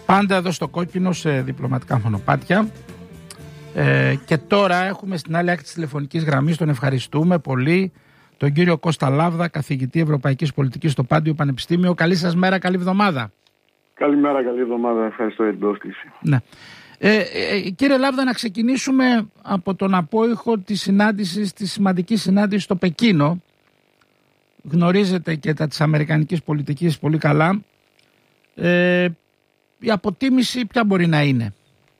Πάντα εδώ στο κόκκινο σε διπλωματικά μονοπάτια. Και τώρα έχουμε στην άλλη άκρη της τηλεφωνικής γραμμής, τον ευχαριστούμε πολύ, τον κύριο Κώστα Λάβδα, καθηγητή Ευρωπαϊκής Πολιτικής στο Πάντιο Πανεπιστήμιο. Καλή σας μέρα, καλή εβδομάδα. Καλημέρα, καλή εβδομάδα. Ευχαριστώ για την πρόσκληση. Ναι. Κύριε Λάβδα, να ξεκινήσουμε από τον απόϊχο της συνάντησης, της σημαντικής συνάντησης στο Πεκίνο. Γνωρίζετε και τα της αμερικανικής πολιτικής πολύ καλά. Η αποτίμηση ποια μπορεί να είναι?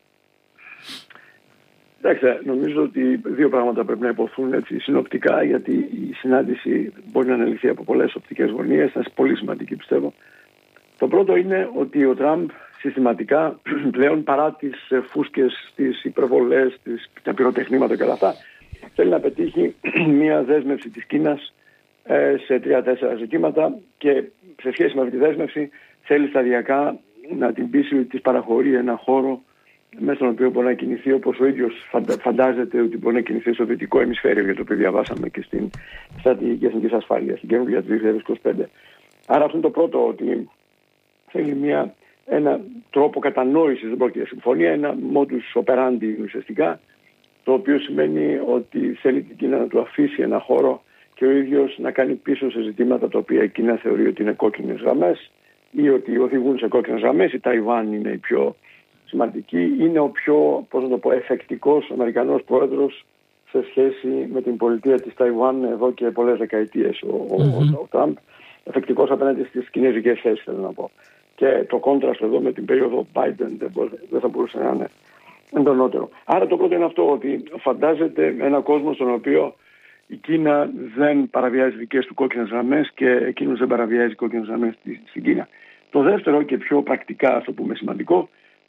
Κοιτάξτε, νομίζω ότι δύο πράγματα πρέπει να υποθούν έτσι συνοπτικά, γιατί η συνάντηση μπορεί να αναλυθεί από πολλές οπτικές γωνίες, είναι πολύ σημαντική πιστεύω. Το πρώτο είναι ότι ο Τραμπ συστηματικά πλέον, παρά τις φούσκες, τις υπερβολές, τα πυροτεχνήματα και όλα αυτά, θέλει να πετύχει μια δέσμευση της Κίνας σε 3-4 ζητήματα, και σε σχέση με αυτή τη δέσμευση θέλει σταδιακά να την πείσει ότι της παραχωρεί ένα χώρο μέσα στον οποίο μπορεί να κινηθεί, όπως ο ίδιος φαντάζεται ότι μπορεί να κινηθεί στο δυτικό ημισφαίριο, για το οποίο διαβάσαμε και στην στρατηγική εθνικής ασφάλειας, στην καινούργια του 2025. Άρα αυτό είναι το πρώτο, ότι θέλει ένα τρόπο κατανόησης, δεν πρόκειται συμφωνία, ένα modus operandi ουσιαστικά, το οποίο σημαίνει ότι θέλει την Κίνα να του αφήσει ένα χώρο και ο ίδιος να κάνει πίσω σε ζητήματα τα οποία η Κίνα θεωρεί ότι είναι κόκκινες γραμμές ή ότι οδηγούν σε κόκκινες γραμμές. Η Ταϊβάν είναι η πιο σημαντική, είναι ο πιο, εφεκτικός Αμερικανός πρόεδρος σε σχέση με την πολιτεία της Ταϊβάν εδώ και πολλές δεκαετίες. Ο Τραμπ εφεκτικός απέναντι στις κινέζικες θέσεις, θέλω να πω. Και το κόντραστο εδώ με την περίοδο Biden δεν θα μπορούσε να είναι εντονότερο. Άρα το πρώτο είναι αυτό, ότι φαντάζεται ένα κόσμο στον οποίο η Κίνα δεν παραβιάζει δικές του κόκκινες γραμμές και εκείνος δεν παραβιάζει κόκκινες γραμμές στην Κίνα. Το δεύτερο και πιο πρακτικά, ας το πούμε σημαντικό,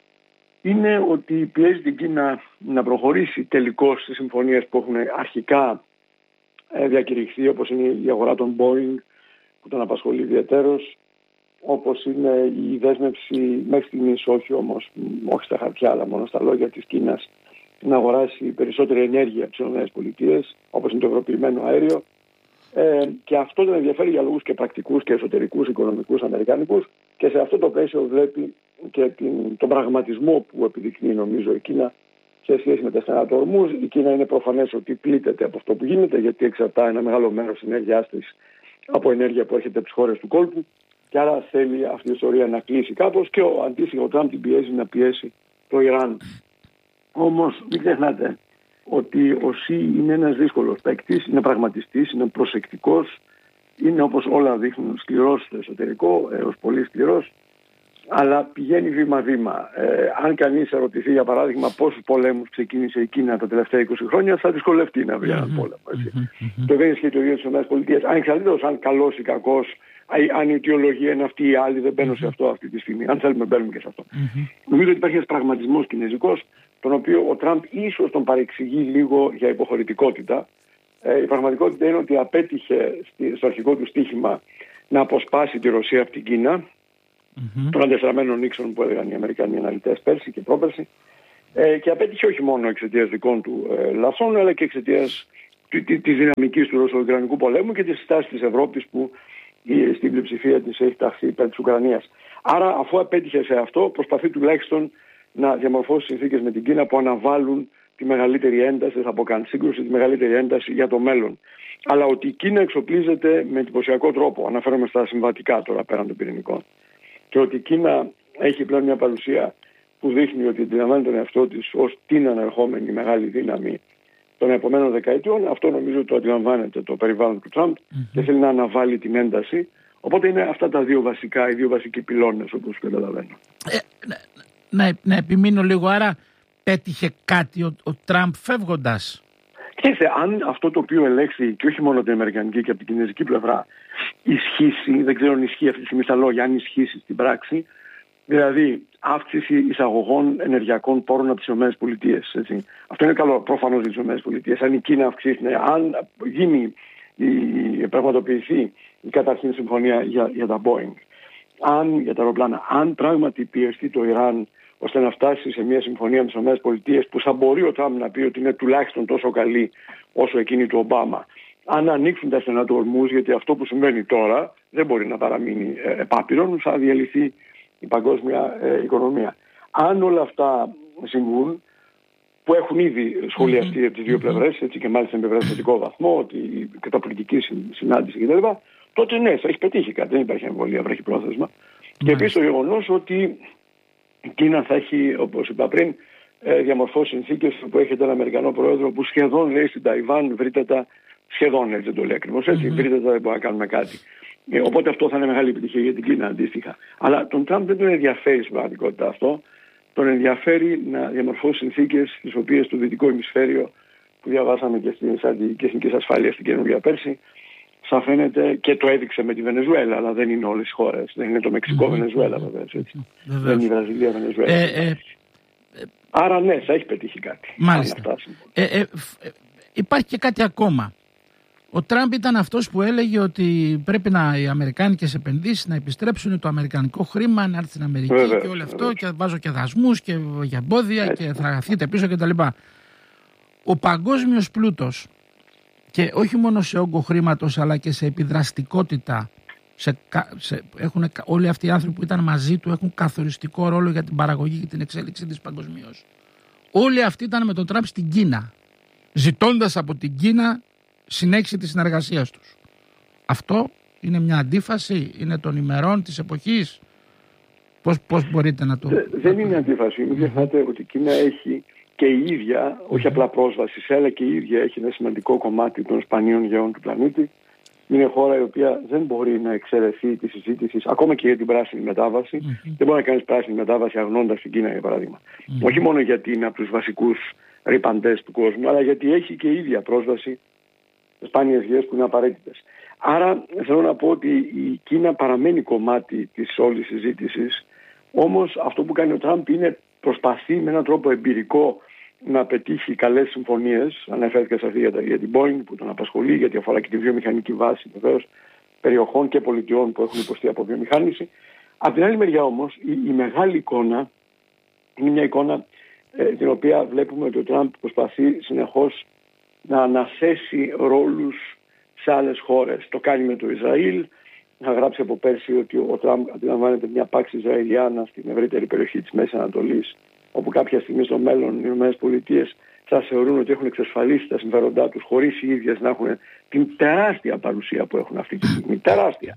είναι ότι πιέζει την Κίνα να προχωρήσει τελικώς στις συμφωνίες που έχουν αρχικά διακηρυχθεί, όπως είναι η αγορά των Boeing που τον απασχολεί ιδιαιτέρως, όπως είναι η δέσμευση μέχρι στιγμής, όχι στα χαρτιά αλλά μόνο στα λόγια της Κίνας, να αγοράσει περισσότερη ενέργεια από τις ΗΠΑ, όπως είναι το ευρωποιημένο αέριο. Και αυτό τον ενδιαφέρει για λόγους και πρακτικούς και εσωτερικούς, οικονομικούς, αμερικανικούς, και σε αυτό το πλαίσιο βλέπει και τον πραγματισμό που επιδεικνύει νομίζω η Κίνα σε σχέση με τα στενά του Ορμούζ. Η Κίνα είναι προφανές ότι πλήττεται από αυτό που γίνεται, γιατί εξαρτά ένα μεγάλο μέρος της ενέργειάς της από ενέργεια που έρχεται από τις χώρες του κόλπου, και άρα θέλει αυτή η ιστορία να κλείσει κάπως, και αντίστοιχα ο Τραμπ την πιέζει να πιέσει το Ιράν. Όμως μην ξεχνάτε ότι ο Σι είναι ένας δύσκολος παίκτης, είναι πραγματιστής, είναι προσεκτικός, είναι, όπως όλα δείχνουν, σκληρός στο εσωτερικό, έως πολύ σκληρός, αλλά πηγαίνει βήμα-βήμα. Αν κανείς ερωτηθεί, για παράδειγμα, πόσους πολέμους ξεκίνησε η Κίνα τα τελευταία 20 χρόνια, θα δυσκολευτεί να βρει έναν πόλεμο. Το δεν ισχύει το ίδιο στις ΗΠΑ. Ανεξαρτήτως αν καλός ή κακός, αν η αιτιολογία είναι αυτή ή άλλη, δεν μπαίνω σε αυτό αυτή τη στιγμή. Αν θέλουμε, μπαίνουμε και σε αυτό. Νομίζω ότι υπάρχει ένας πραγματισμός κινέζικος, τον οποίο ο Τραμπ ίσως τον παρεξηγεί λίγο για υποχωρητικότητα. Η πραγματικότητα είναι ότι απέτυχε στο αρχικό του στίχημα να αποσπάσει τη Ρωσία από την Κίνα, των αντεστραμμένων Νίξον που έλεγαν οι Αμερικανοί αναλυτές πέρσι και πρόπερσι, και απέτυχε όχι μόνο εξαιτίας δικών του λαθών, αλλά και εξαιτίας της δυναμικής του Ρωσο-Ουκρανικού πολέμου και της στάσης της Ευρώπης που στην πλειοψηφία της έχει ταχθεί υπέρ της Ουκρανίας. Άρα, αφού απέτυχε σε αυτό, προσπαθεί τουλάχιστον να διαμορφώσει συνθήκες με την Κίνα που αναβάλουν τη μεγαλύτερη ένταση, δεν θα πω καν σύγκρουση, τη μεγαλύτερη ένταση για το μέλλον. Αλλά ότι η Κίνα εξοπλίζεται με εντυπωσιακό τρόπο, αναφέρομαι στα συμβατικά τώρα πέραν των πυρηνικών, και ότι η Κίνα έχει πλέον μια παρουσία που δείχνει ότι αντιλαμβάνει τον εαυτό της ως την ανερχόμενη μεγάλη δύναμη των επομένων δεκαετιών, αυτό νομίζω το αντιλαμβάνεται το περιβάλλον του Τραμπ και θέλει να αναβάλει την ένταση. Οπότε είναι αυτά τα δύο βασικά, οι δύο βασικοί πυλώνες, όπως καταλαβαίνω. Να επιμείνω λίγο, άρα πέτυχε κάτι ο Τραμπ φεύγοντας? Κοιτάξτε, αν αυτό το οποίο ελέγχθη, και όχι μόνο από την αμερικανική και από την κινέζικη πλευρά, ισχύσει, δεν ξέρω αν ισχύει αυτή τη στιγμή στα λόγια, αν ισχύσει στην πράξη, δηλαδή αύξηση εισαγωγών ενεργειακών πόρων από τις ΗΠΑ. Αυτό είναι καλό προφανώς για τις ΗΠΑ. Αν η Κίνα αυξήσει, αν γίνει, πραγματοποιηθεί η καταρχήν συμφωνία για τα Boeing, για τα αεροπλάνα, αν πράγματι πιεστεί το Ιράν ώστε να φτάσει σε μια συμφωνία με τις ΗΠΑ που θα μπορεί ο Τραμπ να πει ότι είναι τουλάχιστον τόσο καλή όσο εκείνη του Ομπάμα, αν ανοίξουν τα στενά του Ορμούζ, γιατί αυτό που συμβαίνει τώρα δεν μπορεί να παραμείνει επάπειρον, θα διαλυθεί η παγκόσμια οικονομία. Αν όλα αυτά συμβούν, που έχουν ήδη σχολιαστεί από τις δύο πλευρές, έτσι, και μάλιστα με θετικό βαθμό, ότι καταπληκτική συνάντηση κτλ., τότε ναι, θα έχει πετύχει κάτι, δεν υπάρχει αμφιβολία, βραχυπρόθεσμα. Και επίσης το γεγονός ότι η Κίνα θα έχει, όπως είπα πριν, διαμορφώσει συνθήκες που έχετε έναν Αμερικανό πρόεδρο που σχεδόν λέει στην Ταϊβάν, βρείτε τα, σχεδόν έτσι δεν το λέει ακριβώς έτσι, βρείτε τα, δεν μπορούμε να κάνουμε κάτι. Οπότε αυτό θα είναι μεγάλη επιτυχία για την Κίνα αντίστοιχα. Αλλά τον Τραμπ δεν τον ενδιαφέρει στην πραγματικότητα αυτό. Τον ενδιαφέρει να διαμορφώσει συνθήκες τις οποίες το δυτικό ημισφαίριο, που διαβάσαμε και στην στρατηγική εθνικής ασφάλειας στην καινούργια πέρσι, σαν φαίνεται, και το έδειξε με τη Βενεζουέλα, αλλά δεν είναι όλες οι χώρες. Δεν είναι το Μεξικό Βενεζουέλα βέβαια. Δεν είναι η Βραζιλία Βενεζουέλα. Άρα ναι, θα έχει πετύχει κάτι. Μάλιστα. Υπάρχει και κάτι ακόμα. Ο Τραμπ ήταν αυτός που έλεγε ότι πρέπει οι αμερικάνικες επενδύσεις να επιστρέψουν το αμερικανικό χρήμα, να έρθει στην Αμερική και όλο αυτό, και βάζω και δασμούς και για εμπόδια και θα χαθείτε πίσω κτλ. Ο παγκόσμιος πλούτος, και όχι μόνο σε όγκο χρήματος αλλά και σε επιδραστικότητα, όλοι αυτοί οι άνθρωποι που ήταν μαζί του έχουν καθοριστικό ρόλο για την παραγωγή και την εξέλιξη της παγκοσμίως. Όλοι αυτοί ήταν με τον Τραμπ στην Κίνα, ζητώντας από την Κίνα συνέχιση της συνεργασίας τους. Αυτό είναι μια αντίφαση, είναι των ημερών της εποχής. Πώς μπορείτε να το... Δεν είναι αντίφαση. Μην ξεχνάτε ότι η Κίνα έχει και η ίδια, όχι απλά πρόσβαση, αλλά και η ίδια έχει ένα σημαντικό κομμάτι των σπανίων γεών του πλανήτη. Είναι χώρα η οποία δεν μπορεί να εξαιρεθεί τη συζήτηση, ακόμα και για την πράσινη μετάβαση. Δεν μπορεί να κάνει πράσινη μετάβαση αγνώντας την Κίνα, για παράδειγμα. Όχι μόνο γιατί είναι από τους βασικούς ρηπαντές του κόσμου, αλλά γιατί έχει και η ίδια πρόσβαση σε σπάνιες γεές που είναι απαραίτητες. Άρα θέλω να πω ότι η Κίνα παραμένει κομμάτι της όλης συζήτησης. Όμως αυτό που κάνει ο Τραμπ είναι προσπαθεί με έναν τρόπο εμπειρικό να πετύχει καλές συμφωνίες. Αναφέρθηκα σε αυτή για την Boeing που τον απασχολεί, γιατί αφορά και τη βιομηχανική βάση βεβαίως περιοχών και πολιτιών που έχουν υποστεί από βιομηχάνηση. Από την άλλη μεριά όμως η μεγάλη εικόνα είναι μια εικόνα την οποία βλέπουμε ότι ο Τραμπ προσπαθεί συνεχώς να αναθέσει ρόλους σε άλλες χώρες. Το κάνει με το Ισραήλ. Είχα γράψει από πέρσι ότι ο Τραμπ αντιλαμβάνεται μια πάξη Ισραηλιάνα στην ευρύτερη περιοχή της Μέσης Ανατολής, όπου κάποια στιγμή στο μέλλον οι ΗΠΑ θα θεωρούν ότι έχουν εξασφαλίσει τα συμφέροντά τους χωρίς οι ίδιες να έχουν την τεράστια παρουσία που έχουν αυτή τη στιγμή. Τεράστια.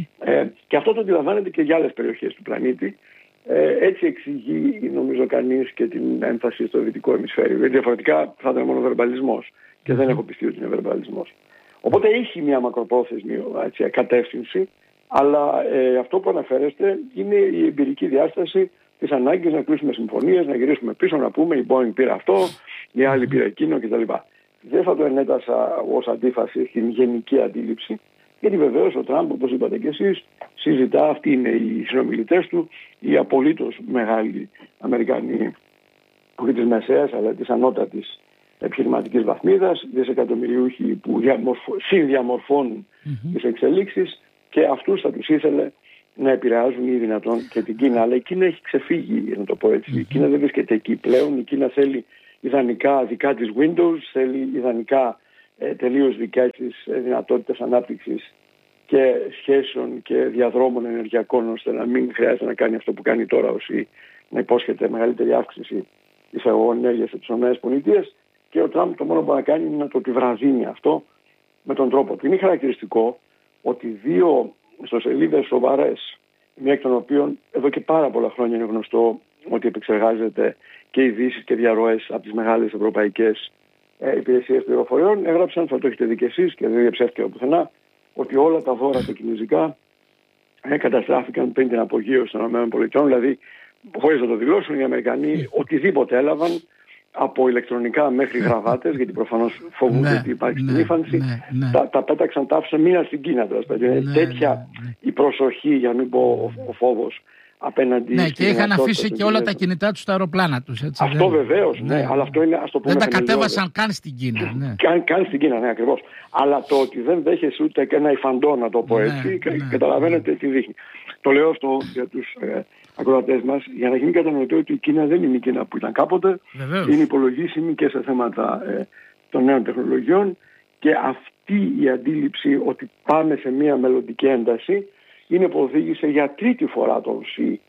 Και αυτό το αντιλαμβάνεται και για άλλες περιοχές του πλανήτη. Έτσι εξηγεί, νομίζω, κανείς και την έμφαση στο δυτικό ημισφαίριο. Γιατί διαφορετικά θα ήταν μόνο βερμπαλισμός. Και δεν έχω πιστεί ότι είναι βερμπαλισμός. Οπότε έχει μια μακροπρόθεσμη κατεύθυνση, αλλά αυτό που αναφέρεστε είναι η εμπειρική διάσταση της ανάγκης να κλείσουμε συμφωνίες, να γυρίσουμε πίσω, να πούμε η Boeing πήρε αυτό, η άλλη πήρε εκείνο κτλ. Δεν θα το ενέτασα ως αντίφαση στην γενική αντίληψη, γιατί βεβαίως ο Τραμπ, όπως είπατε και εσείς, συζητά, αυτοί είναι οι συνομιλητές του, οι απολύτως μεγάλοι Αμερικανοί, όχι της μεσαίας αλλά της ανώτατης επιχειρηματικής βαθμίδας, δισεκατομμυριούχοι που συνδιαμορφώνουν τις εξελίξεις, και αυτούς θα τους ήθελε να επηρεάζουν ή δυνατόν και την Κίνα. Αλλά η Κίνα έχει ξεφύγει, να το πω έτσι. Η Κίνα δεν βρίσκεται εκεί πλέον. Η Κίνα θέλει ιδανικά δικά της Windows, θέλει ιδανικά τελείως δικά της δυνατότητες ανάπτυξης και σχέσεων και διαδρόμων ενεργειακών, ώστε να μην χρειάζεται να κάνει αυτό που κάνει τώρα, ώστε να υπόσχεται μεγαλύτερη αύξηση εισαγωγών ενέργειας από τις ΗΠΑ. Και ο Τραμπ το μόνο που μπορεί να κάνει είναι να το επιβραδύνει αυτό με τον τρόπο του. Είναι χαρακτηριστικό ότι δύο ιστοσελίδες σοβαρές, μία εκ των οποίων εδώ και πάρα πολλά χρόνια είναι γνωστό ότι επεξεργάζεται και ειδήσεις και διαρροές από τις μεγάλες ευρωπαϊκές υπηρεσίες πληροφοριών, έγραψαν, θα το έχετε δει και εσείς και δεν διαψεύτηκε πουθενά, ότι όλα τα δώρα τα κινέζικα καταστράφηκαν πριν την απογείωση των ΗΠΑ. Δηλαδή, χωρίς να το δηλώσουν οι Αμερικανοί, οτιδήποτε έλαβαν, από ηλεκτρονικά μέχρι γραβάτες, γιατί προφανώς φοβούνται ότι υπάρχει συνήφανση, τα πέταξαν, τα άφησαν, μείναν στην Κίνα. Τέτοια η προσοχή, για να μην πω ο φόβος, απέναντι. Ναι, και είχαν αφήσει και όλα τα κινητά τους στα αεροπλάνα τους. Έτσι, αυτό βεβαίως, ναι, αλλά αυτό είναι, ας το πούμε, δεν τα κατέβασαν καν στην Κίνα. Ναι. Καν στην Κίνα, ναι, ακριβώς. Αλλά το ότι δεν δέχεσαι ούτε και ένα υφαντό, να το πω έτσι, καταλαβαίνετε τι δείχνει. Το λέω αυτό για τους ακροατές μας, για να γίνει κατανοητό ότι η Κίνα δεν είναι η Κίνα που ήταν κάποτε. Βεβαίως. Είναι υπολογίσιμη και σε θέματα των νέων τεχνολογιών, και αυτή η αντίληψη ότι πάμε σε μια μελλοντική ένταση είναι που οδήγησε για τρίτη φορά τον Σι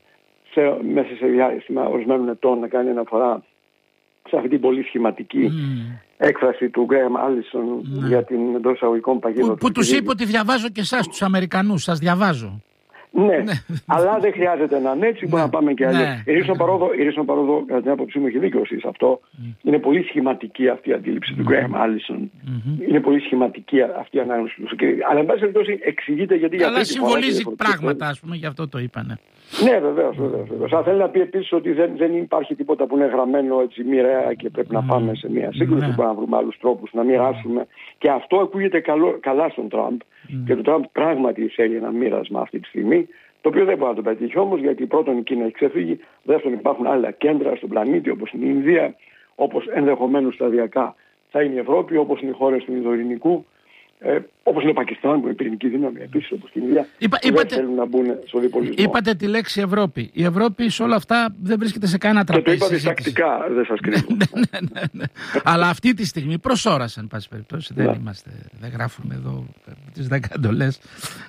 μέσα σε διάστημα ορισμένων ετών να κάνει αναφορά σε αυτή την πολύ σχηματική έκφραση του Γκρέαμ Άλισον για την εντός εισαγωγικών παγίδα. Που τους είπε ότι διαβάζω και εσάς τους Αμερικανούς, σας διαβάζω. Ναι, αλλά δεν χρειάζεται να είναι έτσι, μπορεί να πάμε και αλλιώς. Η Ρίσον Παρόδο, κατά την άποψή μου, έχει δίκιο σε αυτό. Είναι πολύ σχηματική αυτή η αντίληψη του Γκρέαμ Άλισον. Είναι πολύ σχηματική αυτή η ανάγνωση του. Αλλά εν πάση περιπτώσει εξηγείται γιατί. Αλλά συμβολίζει πράγματα, ας πούμε, γι' αυτό το είπανε. Ναι, βεβαίως. Αλλά θέλει να πει επίσης ότι δεν υπάρχει τίποτα που είναι γραμμένο έτσι μοιραία και πρέπει να πάμε σε μια σύγκρουση. Μπορούμε να βρούμε άλλους τρόπους να μοιράσουμε. Και αυτό ακούγεται καλά στον Τραμπ. Και το Τραμπ πράγματι θέλει ένα μοίρασμα αυτή τη στιγμή. Το οποίο δεν μπορεί να το πετύχει όμως, γιατί πρώτον η Κίνα έχει ξεφύγει. Δεύτερον, υπάρχουν άλλα κέντρα στον πλανήτη, όπως είναι η Ινδία, όπως ενδεχομένως σταδιακά θα είναι η Ευρώπη, όπως είναι οι χώρες του Ινδοειρηνικού. Όπως είναι ο Πακιστάν που είναι πυρηνική δύναμη επίσης, όπως και η Ινδία, δεν θέλουν να μπουν στο διπολισμό. Είπατε τη λέξη Ευρώπη. Η Ευρώπη σε όλα αυτά δεν βρίσκεται σε κανένα τραπέζι. Και το είπατε διστακτικά, δεν σας κρύβω. Ναι. Αλλά αυτή τη στιγμή προς ώρας, εν πάση περιπτώσει, δεν γράφουμε εδώ τις 10 εντολές.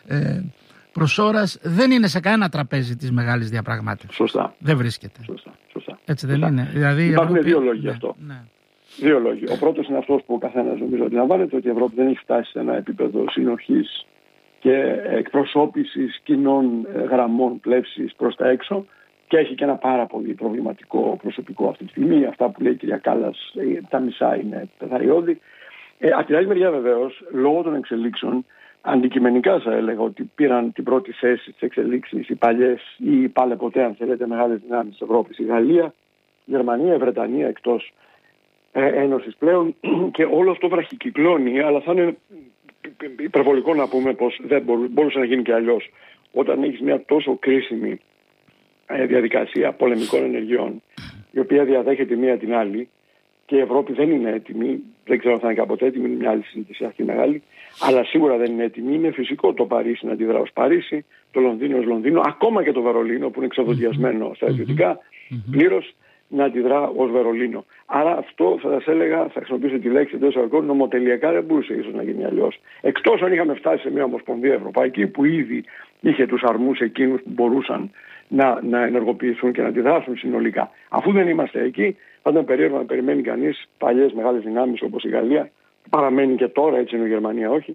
Προς ώρας δεν είναι σε κανένα τραπέζι της μεγάλης διαπραγμάτευσης. Σωστά. Δεν βρίσκεται. Σωστά. Έτσι δεν είναι. Δηλαδή, υπάρχουν δύο λόγοι γι' αυτό. Ναι. Δύο λόγοι. Ο πρώτος είναι αυτός που ο καθένας νομίζω αντιλαμβάνεται, ότι η Ευρώπη δεν έχει φτάσει σε ένα επίπεδο συνοχής και εκπροσώπησης κοινών γραμμών πλεύσης προς τα έξω και έχει και ένα πάρα πολύ προβληματικό προσωπικό αυτή τη στιγμή. Αυτά που λέει η κυρία Κάλλας, τα μισά είναι πεθαριώδη. Από την άλλη μεριά βεβαίως, λόγω των εξελίξεων, αντικειμενικά θα έλεγα ότι πήραν την πρώτη θέση στις εξελίξεις οι παλιές ή πάλι ποτέ αν θέλετε μεγάλες δυνάμεις της Ευρώπης, η Γαλλία, η Γερμανία, η Βρετανία εκτός Ένωσης πλέον, και όλο αυτό βραχικυκλώνει, αλλά θα είναι υπερβολικό να πούμε πως δεν μπορούσε να γίνει και αλλιώς. Όταν έχεις μια τόσο κρίσιμη διαδικασία πολεμικών ενεργειών, η οποία διαδέχεται μία την άλλη, και η Ευρώπη δεν είναι έτοιμη, δεν ξέρω αν θα είναι κάποτε έτοιμη, είναι μια άλλη συζήτηση αυτή μεγάλη, αλλά σίγουρα δεν είναι έτοιμη. Είναι φυσικό το Παρίσι να αντιδρά ως Παρίσι, το Λονδίνο ως Λονδίνο, ακόμα και το Βερολίνο που είναι εξοδοτιασμένο στρατιωτικά, πλήρως να αντιδρά ως Βερολίνο. Άρα αυτό θα σας έλεγα, θα χρησιμοποιήσω τη λέξη εντός εισαγωγικών, νομοτελειακά δεν μπορούσε ίσως να γίνει αλλιώς. Εκτός αν είχαμε φτάσει σε μια ομοσπονδία ευρωπαϊκή που ήδη είχε τους αρμούς εκείνους που μπορούσαν να ενεργοποιηθούν και να αντιδράσουν συνολικά. Αφού δεν είμαστε εκεί, θα ήταν περίεργο να περιμένει κανείς παλιές μεγάλες δυνάμεις όπως η Γαλλία, που παραμένει και τώρα, έτσι είναι η Γερμανία όχι,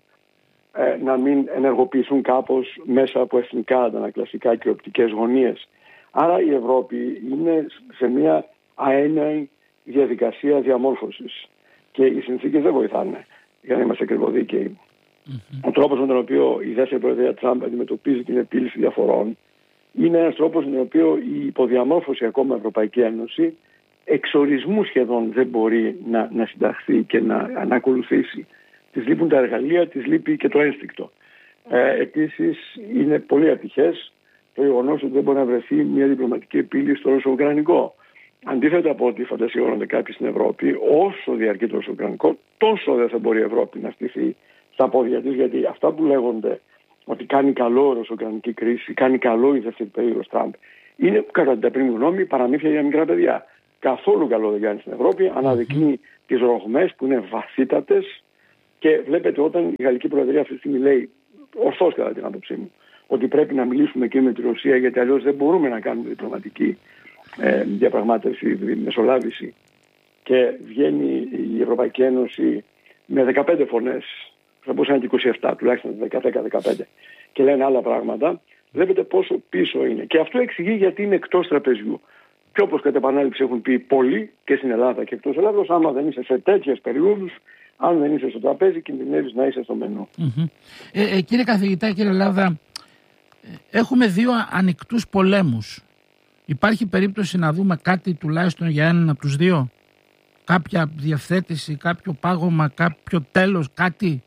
να μην ενεργοποιηθούν κάπως μέσα από εθνικά αντανακλαστικά και οπτικές γωνίες. Άρα η Ευρώπη είναι σε μια αέναη διαδικασία διαμόρφωσης και οι συνθήκες δεν βοηθάνε, για να είμαστε ακριβοδίκαιοι. Ο τρόπος με τον οποίο η δεύτερη προεδρία Τραμπ αντιμετωπίζει την επίλυση διαφορών είναι ένας τρόπος με τον οποίο η υποδιαμόρφωση ακόμα Ευρωπαϊκή Ένωση εξορισμού σχεδόν δεν μπορεί να συνταχθεί και να ακολουθήσει. Της λείπουν τα εργαλεία, της λείπει και το ένστικτο. Επίσης είναι πολύ ατυχές το γεγονός ότι δεν μπορεί να βρεθεί μια διπλωματική επίλυση στο ρωσο-ουκρανικό. Αντίθετα από ό,τι φαντασιώνονται κάποιοι στην Ευρώπη, όσο διαρκεί το ρωσο-ουκρανικό, τόσο δεν θα μπορεί η Ευρώπη να στηθεί στα πόδια της, γιατί αυτά που λέγονται ότι κάνει καλό η ρωσο-ουκρανική κρίση, κάνει καλό η δεύτερη περίοδος Τραμπ, είναι κατά την ταπεινή γνώμη παραμύθια για μικρά παιδιά. Καθόλου καλό δεν κάνει στην Ευρώπη, αναδεικνύει τις ρογμές που είναι βαθύτατες και βλέπετε όταν η Γαλλική Προεδρία αυτή τη στιγμή λέει, ορθώς κατά την άποψή μου, ότι πρέπει να μιλήσουμε και με τη Ρωσία γιατί αλλιώς δεν μπορούμε να κάνουμε διπλωματική διαπραγμάτευση, μεσολάβηση, και βγαίνει η Ευρωπαϊκή Ένωση με 15 φωνές, θα μπορούσε να είναι και 27, τουλάχιστον 10-15, και λένε άλλα πράγματα, βλέπετε πόσο πίσω είναι. Και αυτό εξηγεί γιατί είναι εκτός τραπεζιού. Και όπως κατά επανάληψη έχουν πει πολλοί και στην Ελλάδα και εκτός Ελλάδος, άμα δεν είσαι σε τέτοιες περιόδους, αν δεν είσαι στο τραπέζι, κινδυνεύεις να είσαι στο μενού. Κύριε καθηγητά, κύριε Λάβδα, έχουμε δύο ανοιχτούς πολέμους. Υπάρχει περίπτωση να δούμε κάτι τουλάχιστον για έναν από τους δύο? Κάποια διευθέτηση, κάποιο πάγωμα, κάποιο τέλος, κάτι?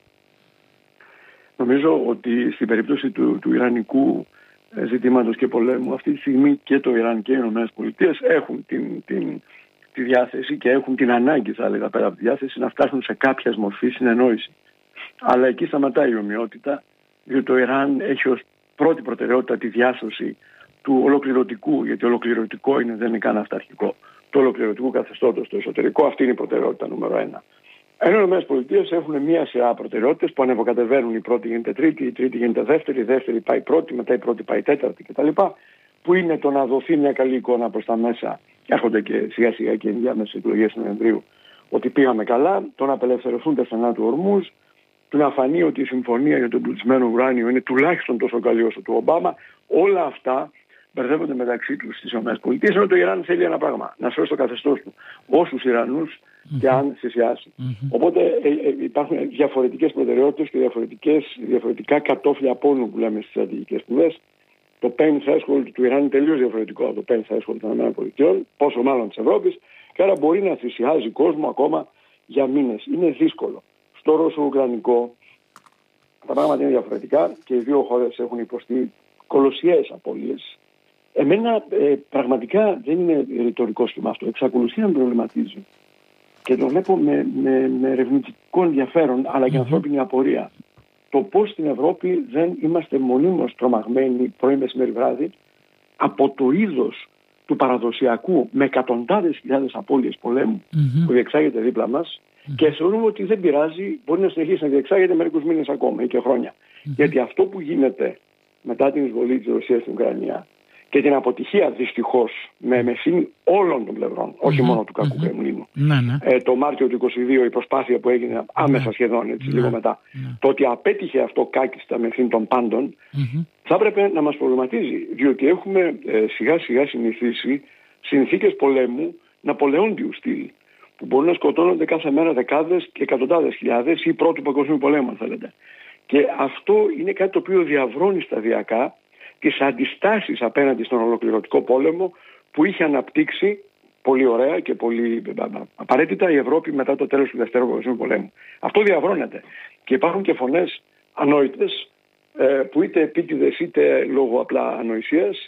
Νομίζω ότι στην περίπτωση του Ιρανικού ζητήματος και πολέμου, αυτή τη στιγμή και το Ιράν και οι ΗΠΑ έχουν τη διάθεση και έχουν την ανάγκη, θα έλεγα πέρα από τη διάθεση, να φτάσουν σε κάποια μορφή συνεννόηση. Αλλά εκεί σταματάει η ομοιότητα, διότι το Ιράν έχει ως πρώτη προτεραιότητα τη διάσωση του ολοκληρωτικού, γιατί ολοκληρωτικό δεν είναι καν αυταρχικό, του ολοκληρωτικού καθεστώτος στο εσωτερικό. Αυτή είναι η προτεραιότητα νούμερο 1. Ενώ οι ΗΠΑ έχουν μία σειρά προτεραιότητες που ανεβοκατεβαίνουν. Η πρώτη γίνεται τρίτη, η τρίτη γίνεται δεύτερη, η δεύτερη πάει πρώτη, μετά η πρώτη πάει τέταρτη κτλ. που είναι το να δοθεί μια καλή εικόνα προς τα μέσα. Έρχονται και σιγά σιγά και ενδιάμεσες εκλογές του Νοεμβρίου, ότι πήγαμε καλά, το να απελευθερωθούν τα στενά του Ορμούζ, του να φανεί ότι η συμφωνία για τον πλουτισμένο ουράνιο είναι τουλάχιστον τόσο καλή όσο του Ομπάμα. Όλα αυτά μπερδεύονται μεταξύ τους στις ΗΠΑ. Ενώ το Ιράν θέλει ένα πράγμα, να σώσει το καθεστώς του, όσους Ιρανούς και αν θυσιάσει. Οπότε υπάρχουν διαφορετικές προτεραιότητες και διαφορετικά κατόφλια πόνου που λέμε στις στρατηγικές σπουδές. Το pain threshold του Ιράν είναι τελείως διαφορετικό από το pain threshold των ΗΠΑ, πόσο μάλλον της Ευρώπης, και άρα μπορεί να θυσιάζει κόσμο ακόμα για μήνες. Είναι δύσκολο. Στο ρώσο-ουκρανικό τα πράγματα είναι διαφορετικά και οι δύο χώρες έχουν υποστεί κολοσιαίες απώλειες. Εμένα πραγματικά δεν είναι ρητορικό σχήμα αυτό. Εξακολουθεί να με προβληματίζει. Και το βλέπω με ερευνητικό ενδιαφέρον, αλλά και ανθρώπινη απορία. Το πώς στην Ευρώπη δεν είμαστε μονίμως τρομαγμένοι πρωί, μεσημέρι, βράδυ από το είδος του παραδοσιακού με εκατοντάδες χιλιάδες απώλειες πολέμου που διεξάγεται δίπλα μας και θεωρούμε ότι δεν πειράζει, μπορεί να συνεχίσει να διεξάγεται μερικούς μήνες ακόμα ή και χρόνια. Γιατί αυτό που γίνεται μετά την εισβολή της Ρωσίας στην Ουκρανία και την αποτυχία δυστυχώς με ευθύνη όλων των πλευρών, όχι μόνο του κακού Κρεμλίνου. Το Μάρτιο του 2022 η προσπάθεια που έγινε άμεσα σχεδόν, έτσι, λίγο μετά, το ότι απέτυχε αυτό κάκιστα με ευθύνη των πάντων, θα έπρεπε να μας προβληματίζει, διότι έχουμε σιγά σιγά συνηθίσει συνθήκες πολέμου ναπολεόντιου στυλ, που μπορούν να σκοτώνονται κάθε μέρα δεκάδες και εκατοντάδες χιλιάδες ή πρώτου παγκοσμίου πολέμου, αν θέλετε. Και αυτό είναι κάτι το οποίο διαβρώνει σταδιακά τις αντιστάσεις απέναντι στον ολοκληρωτικό πόλεμο που είχε αναπτύξει πολύ ωραία και πολύ απαραίτητα η Ευρώπη μετά το τέλος του Δευτέρου Παγκοσμίου Πολέμου. Αυτό διαβρώνεται. Και υπάρχουν και φωνές ανόητες που είτε επίτηδες είτε λόγω απλά ανοησίας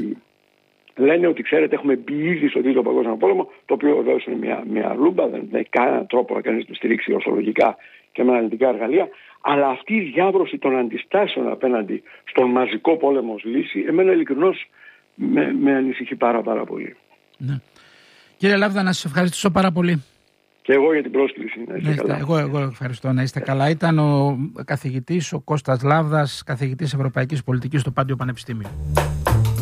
λένε ότι ξέρετε έχουμε μπει ήδη στο Τρίτο Παγκόσμιο Πόλεμο, το οποίο βεβαίως είναι μια λούμπα, δεν έχει κανένα τρόπο να κανείς το στηρίξει ορθολογικά και με αναλυτικά εργαλεία. Αλλά αυτή η διάβρωση των αντιστάσεων απέναντι στον μαζικό πόλεμο ως λύση, εμένα ειλικρινώς με ανησυχεί πάρα πολύ. Ναι. Κύριε Λάβδα, να σας ευχαριστήσω πάρα πολύ. Και εγώ για την πρόσκληση. Να είστε καλά. Εγώ ευχαριστώ, να είστε καλά. Ήταν ο καθηγητής, ο Κώστας Λάβδας, καθηγητής Ευρωπαϊκής Πολιτικής στο Πάντιο Πανεπιστήμιο.